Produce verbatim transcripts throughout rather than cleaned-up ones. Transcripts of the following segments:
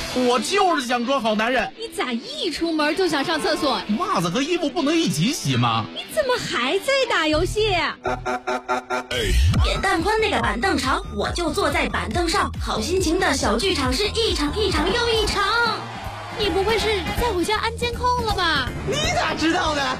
我就是想装好男人。 你咋一出门就想上厕所？ 袜子和衣服不能一起洗吗？ 你怎么还在打游戏？ 扁担宽那个板凳长，我就坐在板凳上。好心情的小剧场是一场一场又一场。 你不会是在我家安监控了吧？ 你咋知道的？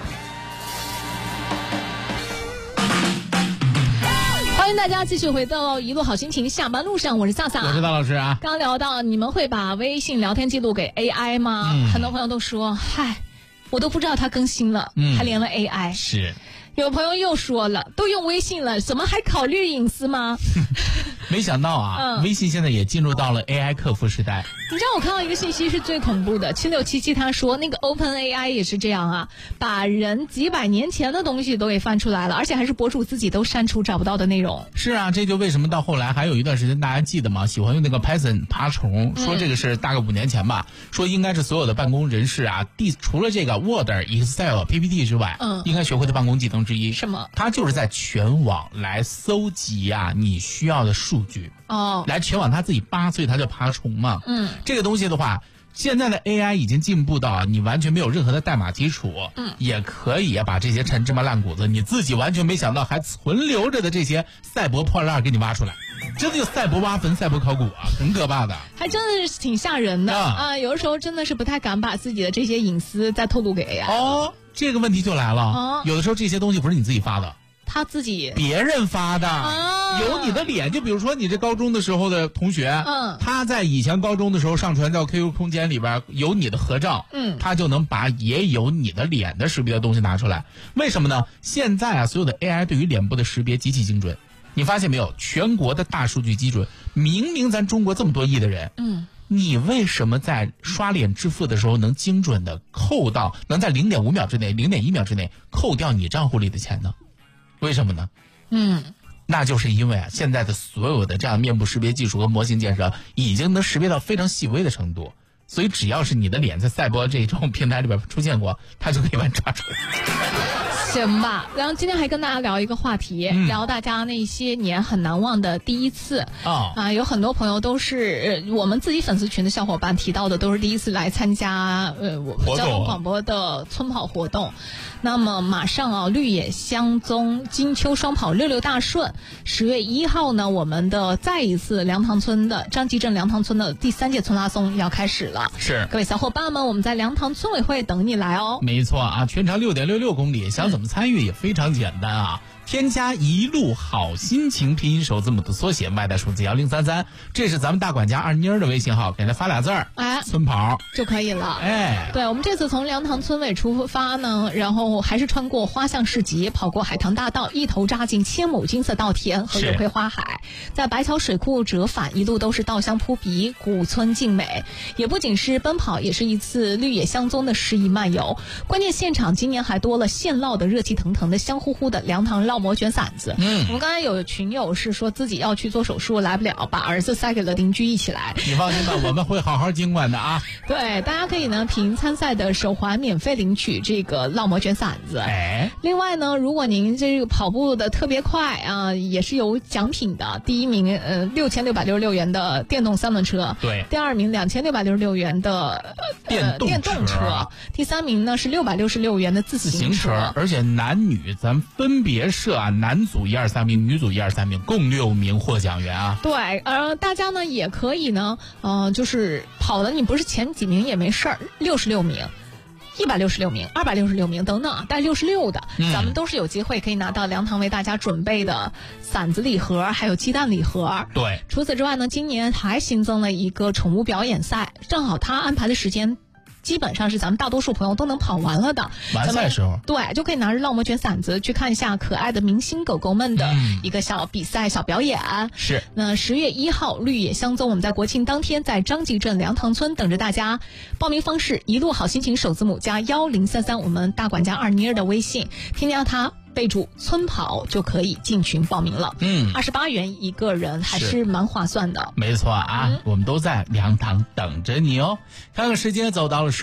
欢迎大家继续回到一路好心情下班路上，我是萨萨， 我是大老师啊。 刚聊到你们会把微信聊天记录给 A I 吗？嗯、很多朋友都说，嗨，我都不知道它更新了，嗯、还连了 A I。 是。 有朋友又说了，都用微信了，怎么还考虑隐私吗？ 没想到啊、嗯，微信现在也进入到了 A I 客服时代。 你知道我看到一个信息是最恐怖的，七六七七他说那个 Open A I 也是这样啊，把人几百年前的东西都给翻出来了，而且还是博主自己都删除找不到的内容。 是啊，这就为什么到后来还有一段时间大家记得吗？喜欢用那个 Python 爬虫，说这个是大概五年前吧，嗯、说应该是所有的办公人士啊，第除了这个 Word、Excel、P P T 之外，嗯，应该学会的办公技能之一。 什么？ 它就是在全网来搜集啊你需要的数据。 哦， 来全网他自己扒，所以他叫爬虫嘛。 嗯， 这个东西的话，现在的 A I 已经进步到你完全没有任何的代码基础，嗯，也可以把这些陈芝麻烂谷子你自己完全没想到还存留着的这些赛博破烂给你挖出来，真的就赛博挖坟、赛博考古啊，很可怕的， 还真的是挺吓人的啊、呃！有的时候真的是不太敢把自己的这些隐私再透露给 A I。 哦，这个问题就来了，哦、有的时候这些东西不是你自己发的。 他自己别人发的、 啊、 有你的脸，就比如说你这高中的时候的同学， 嗯， 他在以前高中的时候上传到 Q Q 空间里边有你的合照， 嗯， 他就能把也有你的脸的识别的东西拿出来。为什么呢？现在啊，所有的 A I 对于脸部的识别极其精准。你发现没有？全国的大数据基准，明明咱中国这么多亿的人， 嗯， 你为什么在刷脸支付的时候能精准的扣到，能在零点五秒之内、零点一秒之内扣掉你账户里的钱呢？为什么呢？ 嗯， 那就是因为啊，现在的所有的这样面部识别技术和模型建设已经能识别到非常细微的程度，所以只要是你的脸在赛博这种平台里边出现过，它就可以把你抓出来。 行吧，然后今天还跟大家聊一个话题，嗯、聊大家那些年很难忘的第一次。 哦， 啊，有很多朋友都是、呃、我们自己粉丝群的小伙伴提到的，都是第一次来参加呃我们交通广播的村跑活动。那么马上啊，绿野香踪金秋双跑六六大顺，十月一号呢，我们的再一次梁塘村的张集镇梁塘村的第三届村拉松要开始了。 是， 各位小伙伴们，我们在梁塘村委会等你来哦。 没错啊，全长六点六六公里，想怎么参与也非常简单啊。添加一路好心情拼音首字母的缩写，外带数字幺零三三，这是咱们大管家二妮儿的微信号，给他发俩字儿， 哎， 村跑就可以了。 哎， 对，我们这次从梁塘村委出发呢，然后还是穿过花巷市集，跑过海棠大道，一头扎进千亩金色稻田和柳葵花海，在白桥水库折返，一路都是稻香扑鼻，古村静美。也不仅是奔跑，也是一次绿野香踪的诗意漫游。关键现场今年还多了现烙的热气腾腾的香乎乎的梁塘烙馍卷馓子。 嗯， 我们刚才有群友是说自己要去做手术来不了，把儿子塞给了邻居一起来。 你放心吧，我们会好好经管的啊。 对，大家可以呢凭参赛的手环免费领取这个烙馍卷馓子。 哎， 另外呢，如果您这个跑步的特别快啊，也是有奖品的。第一名呃六千六百六十六元的电动三轮车， 对。 第二名两千六百六十六元的电动车， 电动车。第三名呢是六百六十六元的自行车。 自行车，而且男女咱分别设啊，男组一二三名，女组一二三名，共六名获奖员啊。 对，呃，大家呢也可以呢，呃，就是跑的你不是前几名也没事儿，六十六名。一百六十六名、二百六十六名等等，带六十六的、嗯，咱们都是有机会可以拿到梁塘为大家准备的馓子礼盒，还有鸡蛋礼盒。 对， 除此之外呢，今年还新增了一个宠物表演赛，正好他安排的时间基本上是咱们大多数朋友都能跑完了的。 完赛时候， 对，就可以拿着烙馍卷馓子去看一下可爱的明星狗狗们的一个小比赛、嗯、小表演。 是。 那十月一号绿野香踪，我们在国庆当天在张集镇梁塘村等着大家。报名方式：一路好心情首字母加幺零三三，我们大管家二妮儿的微信，添加他。备注村跑就可以进群报名了。 嗯， 二十八元一个人还是蛮划算的。 没错啊、嗯，我们都在梁塘等着你哦。看看时间，走到了十